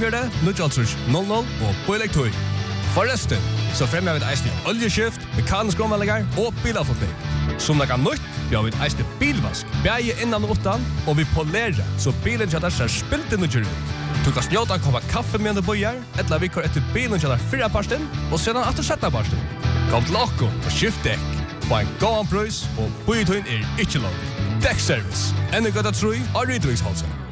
44 930 00 og Boilektoy. Forresten, så fremmer vi et eisne oljeskift, mekanisk omvallingar og bilafotning. Som det kan nytt, vi har vi et eisne bilvask, bæge innan og utan, og vi polerer, så bilen kjadar ser spilt inn og kjør ut. Du kan snjåta en koppa kaffe med du bojar, etla vi kår etter bilen kjadar 4 parsten, og sedan atter 17 parsten. Kom til okko og skift dekk. Få en gåan prøys, og bøytøyn ikkje langt. Dekkservice. Enne gøtta troi av Rydvigshalsen.